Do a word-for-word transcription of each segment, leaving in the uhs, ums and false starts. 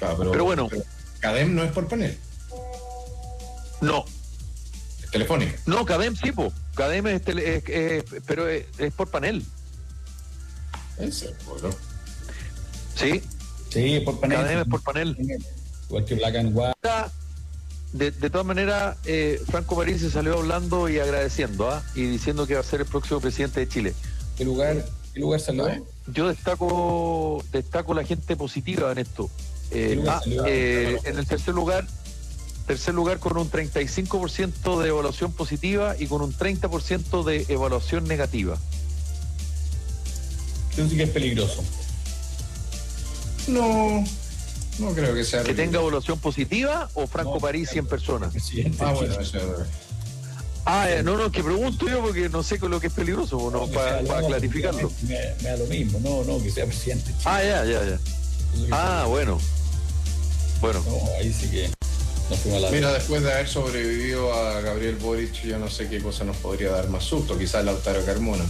Claro, pero, pero bueno. Pero Cadem no es por panel. No. Es telefónica. No, Cadem sí, po. Cadem es, tele, es, es pero es, es por panel. Ese, bueno. Sí. Sí, por panel. Cadem es por panel. Igual que Black and White. De, de todas maneras, eh, Franco Parisi se salió hablando y agradeciendo, ¿ah? Y diciendo que va a ser el próximo presidente de Chile. ¿Qué lugar, qué lugar salió? Yo destaco destaco la gente positiva en esto. Eh, ah, eh, en el tercer lugar, tercer lugar con un treinta y cinco por ciento de evaluación positiva y con un treinta por ciento de evaluación negativa. Eso sí que es peligroso. No, no creo que sea. ¿Que tenga evaluación positiva o Franco no, Parisi en persona? Ah, bueno, eso es. Ah, eh, no, no, que pregunto yo porque no sé con lo que es peligroso, no, no para, para clarificarlo. Me, me da lo mismo, no, no, que sea presidente. Ah, ya, ya, ya. Ah, bueno. Bueno. No, ahí sí que nos fuimos a la Mira, vez. después de haber sobrevivido a Gabriel Boric, yo no sé qué cosa nos podría dar más susto, quizás Lautaro Carmona.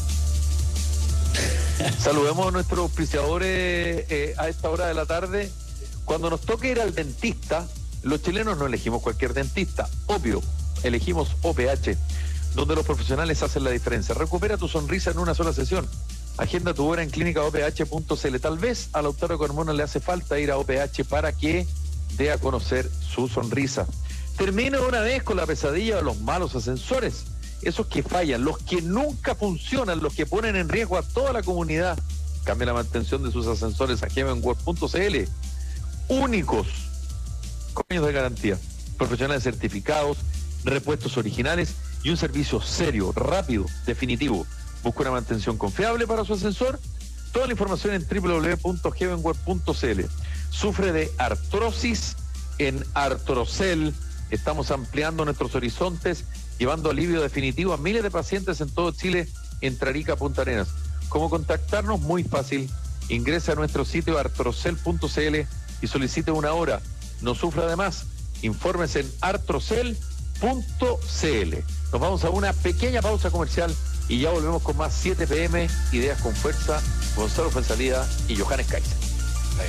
Saludemos a nuestros auspiciadores eh, a esta hora de la tarde. Cuando nos toque ir al dentista, los chilenos no elegimos cualquier dentista, obvio, elegimos O P H, donde los profesionales hacen la diferencia. Recupera tu sonrisa en una sola sesión. Agenda tu hora en clínica o p h punto c l. Tal vez a Lautaro Carmona le hace falta ir a O P H para que dé a conocer su sonrisa. Termina de una vez con la pesadilla de los malos ascensores. Esos que fallan, los que nunca funcionan, los que ponen en riesgo a toda la comunidad. Cambia la mantención de sus ascensores a heavenworld punto c l. Únicos, con años de garantía, profesionales certificados, repuestos originales y un servicio serio, rápido, definitivo. Busca una mantención confiable para su ascensor. Toda la información en doble u doble u doble u punto heavenworld punto c l. Sufre de artrosis en Artrocel. Estamos ampliando nuestros horizontes, llevando alivio definitivo a miles de pacientes en todo Chile, entre Arica, Punta Arenas. ¿Cómo contactarnos? Muy fácil. Ingresa a nuestro sitio artrocel punto c l y solicite una hora. No sufra de más. Infórmese en artrocel punto c l. Nos vamos a una pequeña pausa comercial y ya volvemos con más siete p m, Ideas con Fuerza, Gonzalo Fuenzalida y Johannes Kaiser.